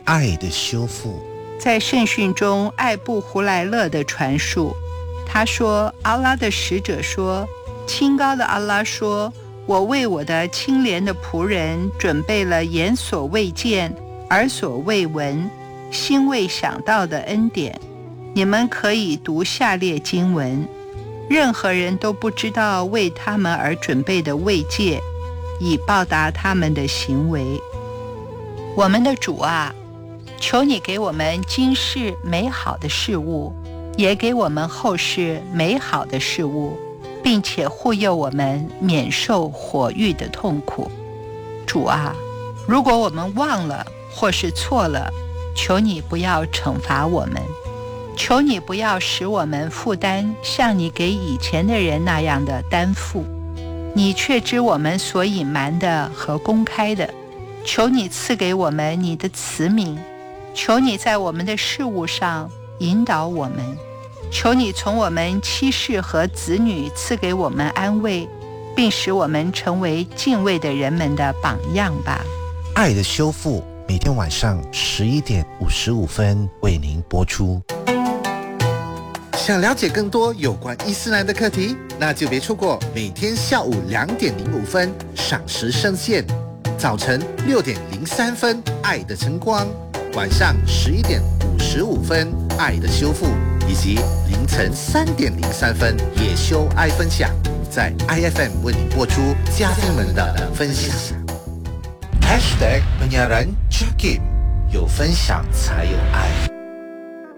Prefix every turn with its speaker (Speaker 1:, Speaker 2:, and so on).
Speaker 1: 爱的修复。
Speaker 2: 在圣训中，艾布胡莱勒的传述，他说，阿拉的使者说，清高的阿拉说，我为我的清廉的仆人准备了眼所未见，耳所未闻，心未想到的恩典。你们可以读下列经文，任何人都不知道为他们而准备的慰藉，以报答他们的行为。我们的主啊，求你给我们今世美好的事物，也给我们后世美好的事物，并且护佑我们免受火狱的痛苦。主啊，如果我们忘了或是错了，求你不要惩罚我们，求你不要使我们负担像你给以前的人那样的担负。你却知我们所隐瞒的和公开的，求你赐给我们你的慈悯，求你在我们的事物上引导我们，求你从我们妻室和子女赐给我们安慰，并使我们成为敬畏的人们的榜样吧。
Speaker 1: 爱的修复每天晚上11:55为您播出。
Speaker 3: 想了解更多有关伊斯兰的课题，那就别错过每天下午2:05赏时圣线，早晨6:03爱的晨光，晚上11:55爱的修复，以及凌晨3:03也修爱分享，在 IFM 为你播出家庭们的分享。
Speaker 1: #penyiaran Jakim， 有分享才有爱。